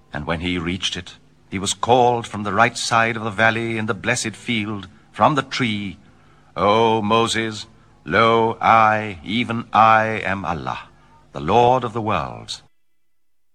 And when he reached it, he was called from the right side of the valley in the blessed field, from the tree, O Moses, lo, I, even I, am Allah, the Lord of the worlds.